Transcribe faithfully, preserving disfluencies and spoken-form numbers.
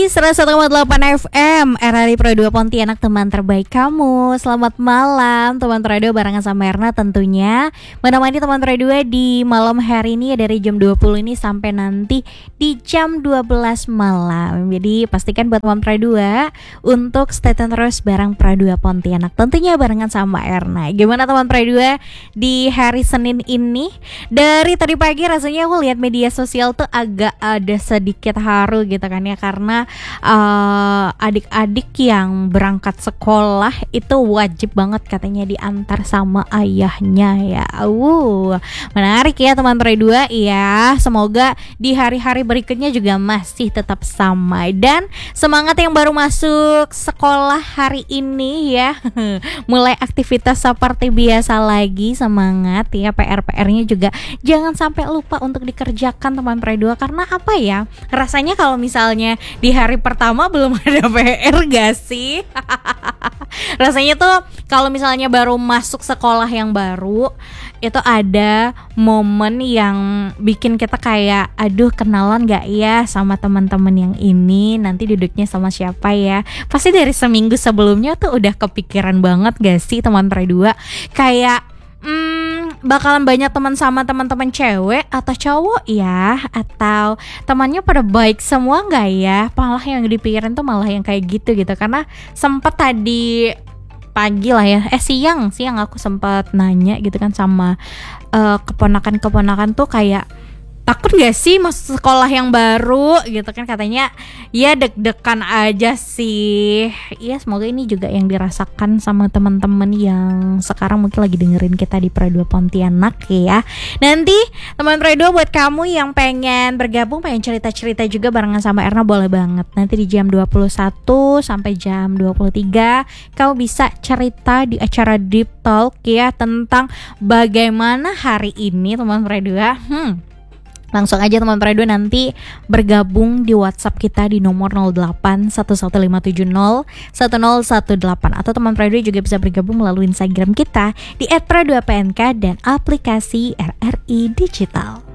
seratus satu koma delapan F M R R I Pro dua Pontianak, teman terbaik kamu. Selamat malam teman Pro dua, barengan sama Erna tentunya menemani teman Pro dua di malam hari ini ya, dari jam dua puluh ini sampai nanti di jam dua belas malam. Jadi pastikan buat teman Pro dua untuk stay tune terus bareng Pro dua Pontianak, tentunya barengan sama Erna. Gimana teman Pro dua di hari Senin ini? Dari tadi pagi rasanya aku lihat media sosial tuh agak ada sedikit haru gitu kan ya, karena uh, adik-adik yang berangkat sekolah itu wajib banget katanya diantar sama ayahnya ya. Uh, menarik ya teman Pro dua ya. Semoga di hari-hari berikutnya juga masih tetap sama, dan semangat yang baru masuk sekolah hari ini ya. Mulai aktivitas seperti biasa lagi, semangat ya. P R-P R-nya juga jangan sampai lupa untuk dikerjakan teman Pro dua, karena apa ya, rasanya kalau misalnya di hari pertama belum ada P R gak sih? Rasanya tuh kalau misalnya baru masuk sekolah yang baru itu ada momen yang bikin kita kayak, aduh kenalan gak ya sama teman-teman yang ini, nanti duduknya sama siapa ya. Pasti dari seminggu sebelumnya tuh udah kepikiran banget gak sih teman Pro dua, kayak Hmm, bakalan banyak teman sama teman-teman cewek atau cowok ya, atau temannya pada baik semua nggak ya? Malah yang dipikirin tuh malah yang kayak gitu gitu. Karena sempet tadi pagi lah ya, eh siang siang aku sempet nanya gitu kan sama uh, keponakan-keponakan tuh kayak, takut gak sih masuk sekolah yang baru gitu kan, katanya ya deg-degan aja sih. Ya semoga ini juga yang dirasakan sama teman-teman yang sekarang mungkin lagi dengerin kita di Pro dua Pontianak ya. Nanti teman Pro dua, buat kamu yang pengen bergabung, pengen cerita-cerita juga barengan sama Erna, boleh banget. Nanti di jam dua puluh satu sampai jam dua puluh tiga kamu bisa cerita di acara Deep Talk ya, tentang bagaimana hari ini teman Pro dua. Hmm Langsung aja teman Pro dua nanti bergabung di WhatsApp kita di nomor nol delapan satu satu lima tujuh nol satu nol satu delapan, atau teman Pro dua juga bisa bergabung melalui Instagram kita di et pro dua p n k dan aplikasi R R I Digital.